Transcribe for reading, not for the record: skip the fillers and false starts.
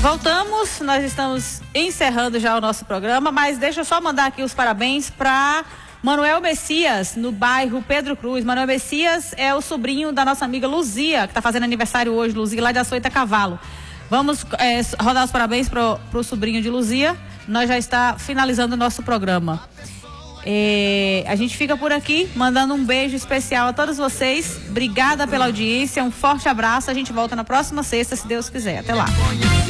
Voltamos, nós estamos encerrando já o nosso programa, mas deixa eu só mandar aqui os parabéns para Manuel Messias, no bairro Pedro Cruz. Manuel Messias é o sobrinho da nossa amiga Luzia, que está fazendo aniversário hoje, Luzia, lá de Açoita Cavalo. Vamos rodar os parabéns pro sobrinho de Luzia. Nós já está finalizando o nosso programa. A gente fica por aqui, mandando um beijo especial a todos vocês. Obrigada pela audiência, um forte abraço. A gente volta na próxima sexta, se Deus quiser. Até lá.